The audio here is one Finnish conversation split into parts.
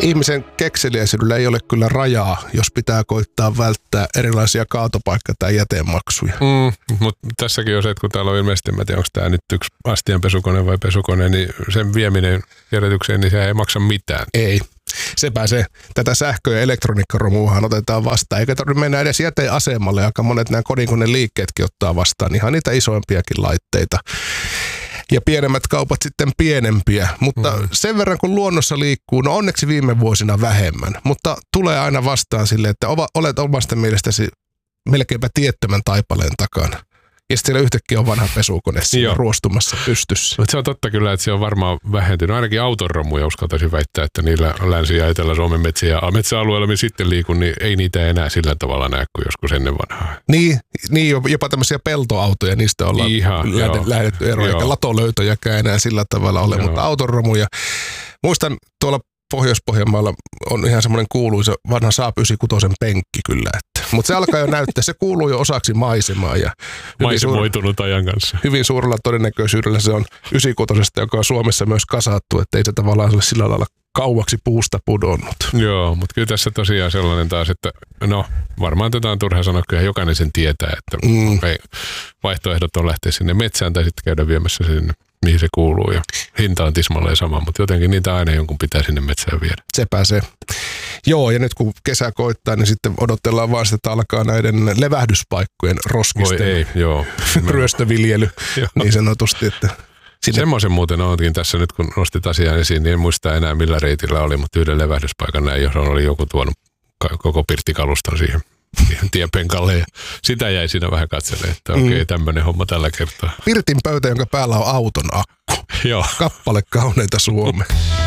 Ihmisen kekseliäisyydellä ei ole kyllä rajaa, jos pitää koittaa välttää erilaisia kaatopaikka- tai jätemaksuja. Mutta tässäkin on se, että kun täällä on ilmeisesti, en tiedä, onko tämä nyt yksi astianpesukone vai pesukone, niin sen vieminen järjestykseen, niin se ei maksa mitään. Ei. Sepä se. Tätä sähkö- ja elektroniikkaromuahan otetaan vastaan. Eikä tarvitse mennä edes jäteasemalle. Aika monet nämä kodinkoneliikkeetkin ottaa vastaan ihan niitä isoimpiakin laitteita. Ja pienemmät kaupat sitten pienempiä. Mutta sen verran kun luonnossa liikkuu, no onneksi viime vuosina vähemmän. Mutta tulee aina vastaan sille, että olet omasta mielestäsi melkeinpä tiettömän taipaleen takana. Ja sitten siellä yhtäkkiä on vanha pesukone siinä ruostumassa pystyssä. Mutta se on totta kyllä, että se on varmaan vähentynyt. Ainakin autonromuja uskaltaisin väittää, että niillä Länsi- ja Etelä-Suomen metsäalueilla, missä sitten liikun, niin ei niitä enää sillä tavalla näe kuin joskus ennen vanhaa. Niin jopa tämmöisiä peltoautoja, niistä ollaan lähdetty eroon. Eikä latolöytöjäkään enää sillä tavalla ole, mutta autonromuja. Muistan tuolla Pohjois-Pohjanmaalla on ihan semmoinen kuuluisa vanha Saab 96 penkki kyllä. Mutta se alkaa jo näyttää, se kuuluu jo osaksi maisemaa. Ja maisemoitunut ajan kanssa. Hyvin suurella todennäköisyydellä se on 96, joka on Suomessa myös kasattu, että ei se tavallaan ole sillä lailla kauaksi puusta pudonnut. Joo, mutta kyllä tässä tosiaan sellainen taas, että no varmaan tätä on turha sanoa, kyllä jokainen sen tietää, että vaihtoehdot on lähteä sinne metsään tai sitten käydä viemässä sinne, mihin se kuuluu ja hinta on tismalleen sama, mutta jotenkin niitä aina jonkun pitää sinne metsään viedä. Sepä se. Joo, ja nyt kun kesä koittaa, niin sitten odotellaan vaan sitä, että alkaa näiden levähdyspaikkojen roskisten ryöstöviljely niin sanotusti, että semmoisen muuten oletkin tässä nyt, kun nostit asian esiin, niin en muista enää millä reitillä oli, mutta yhden levähdyspaikan näin, johon oli joku tuonut koko pirttikaluston siihen tienpenkalle ja sitä jäi siinä vähän katselemaan, että okei, tämmöinen homma tällä kertaa. Pirtin pöytä, jonka päällä on auton akku. Joo. Kappale kauneita Suomea.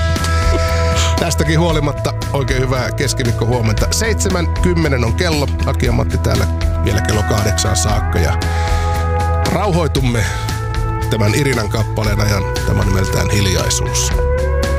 Tästäkin huolimatta oikein hyvää keskiviikkohuomenta. 7:10 on kello. Aki ja Matti täällä vielä kello 8 saakka ja rauhoitumme tämän Irinan kappaleen ajan. Tämä on nimeltään Hiljaisuus.